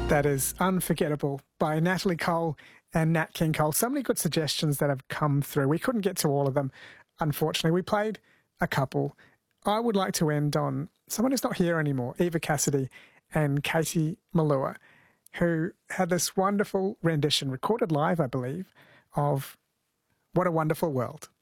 That is Unforgettable by Natalie Cole and Nat King Cole. So many good suggestions that have come through. We couldn't get to all of them, unfortunately. We played a couple. I would like to end on someone who's not here anymore, Eva Cassidy and Katie Malua, who had this wonderful rendition, recorded live, I believe, of What a Wonderful World.